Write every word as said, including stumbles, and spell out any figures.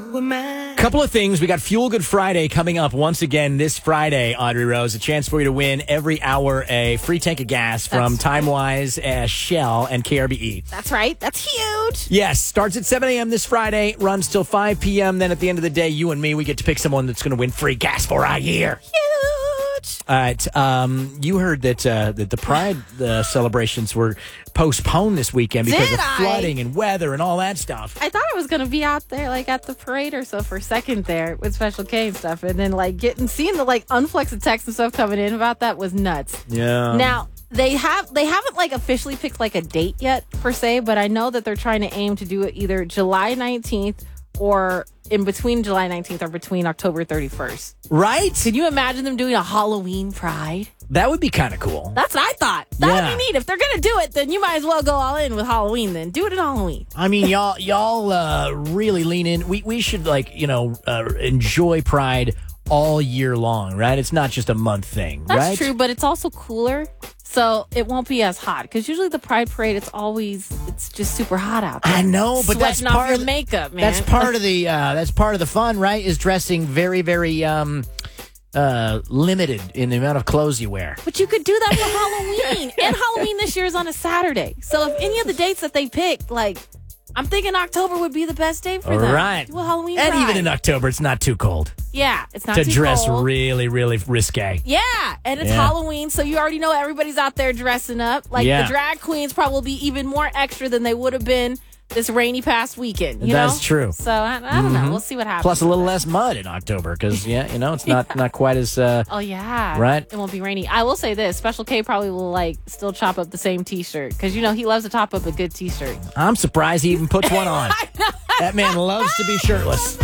Couple of things. We got Fuel Good Friday coming up once again this Friday, Audrey Rose. A chance for you to win every hour a free tank of gas from That's TimeWise, uh, Shell, and K R B E. That's right. That's huge. Yes, starts at seven a.m. this Friday, runs till five p.m. Then at the end of the day, you and me, we get to pick someone that's going to win free gas for a year. Huge. All right. Um, you heard that uh, that the Pride uh, celebrations were postponed this weekend because Did of I? flooding and weather and all that stuff. I thought I was going to be out there like at the parade or so for a second there with Special K and stuff. And then like getting, seeing the like unflexed text and stuff coming in about that was nuts. Yeah. Now, they have they haven't like officially picked like a date yet per se, but I know that they're trying to aim to do it either July nineteenth or in between July nineteenth or between October thirty-first. Right? Can you imagine them doing a Halloween Pride? That would be kind of cool. That's what I thought. That Yeah. would be neat. If they're going to do it, then you might as well go all in with Halloween then. Do it at Halloween. I mean, y'all y'all uh, really lean in. We we should like, you know, uh, enjoy Pride all year long, right? It's not just a month thing, That's right? true, but it's also cooler. So it won't be as hot because usually the Pride Parade, it's always it's just super hot out there. I know, but that's Sweating part off your of the, makeup, man. That's part of the uh, that's part of the fun, right? Is dressing very very um, uh, limited in the amount of clothes you wear. But you could do that for Halloween, and Halloween this year is on a Saturday. So if any of the dates that they picked, like I'm thinking October would be the best day for All them. right, Do a Halloween and Pride. even in October, it's not too cold yeah, it's not to too dress cold. really really risque. Yeah, and it's Yeah. Halloween, so you already know everybody's out there dressing up. Like Yeah. the drag queens probably be even more extra than they would have been this rainy past weekend. You That's know? true. So I, I don't know. We'll see what happens. Plus a with little that. less mud in October because yeah, you know, it's not not quite as. Uh, Oh yeah, Right. It won't be rainy. I will say this: Special K probably will like still chop up the same T-shirt because you know he loves to top up a good T-shirt. I'm surprised he even puts one on. That man loves to be shirtless.